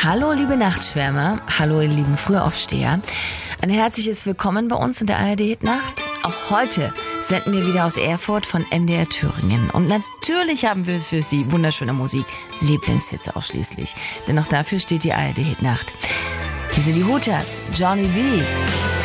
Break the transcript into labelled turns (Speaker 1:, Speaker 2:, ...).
Speaker 1: Hallo liebe Nachtschwärmer, hallo ihr lieben Frühaufsteher. Ein herzliches Willkommen bei uns in der ARD-Hitnacht. Auch heute senden wir wieder aus Erfurt von MDR Thüringen. Und natürlich haben wir für Sie wunderschöne Musik, Lieblingshits ausschließlich. Denn auch dafür steht die ARD-Hitnacht. Hier sind die Hooters, Johnny B.